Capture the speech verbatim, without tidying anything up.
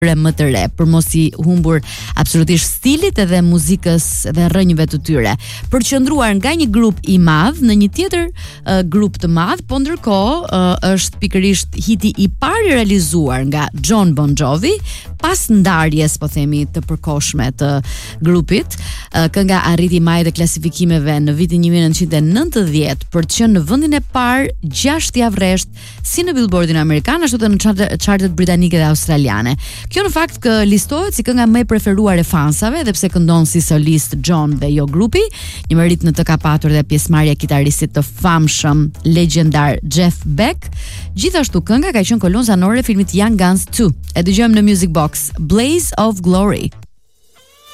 më të re, për mos i humbur absolutisht stilit edhe muzikës dhe rrënjëve të tyre. Për qëndruar nga një grup i madh në një tjetër uh, grup të madh, po ndërkohë uh, është pikërisht hiti i parë realizuar nga Jon Bon Jovi pas ndarjes, po themi, të përkohshme të grupit. Uh, kënga arriti majë të klasifikimeve në vitin një mijë e nëntëqind e nëntëdhjetë për të qenë në vendin e parë gjashtë javë rresht si në Billboardin amerikan ashtu edhe në chartet britanike dhe australiane. Kjo në fakt kë listohet si kënga më e preferuar e fansave, edhe pse këndon si solist Jon dhe jo grupi, një merit në të ka patur dhe pjesëmarrja e kitaristit të famshëm legjendar Jeff Beck. Gjithashtu kënga ka qenë kolonë zanore e filmit Young Guns two. E dëgjojmë në Music Box, Blaze of Glory.